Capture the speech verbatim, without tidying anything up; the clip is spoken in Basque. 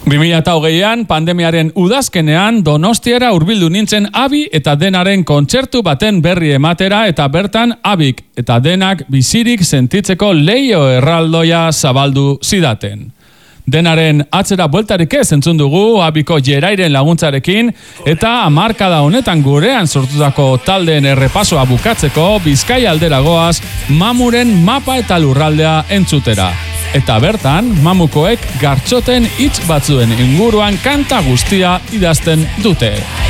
bi mila hogeian pandemiaren udazkenean Donostiara hurbildu nintzen Abi eta Denaren kontzertu baten berri ematera eta bertan Abik eta Denak bizirik sentitzeko leio erraldoia zabaldu zidaten. Denaren atzera bueltarik ez entzun dugu Abiko Jerairen laguntzarekin eta hamarkada honetan gurean sortutako taldeen errepasoa bukatzeko Bizkaia aldera goaz Mamuren mapa eta lurraldea entzutera. Eta bertan, Mamukoek gartxoten hitz batzuen inguruan kanta guztia idazten dute.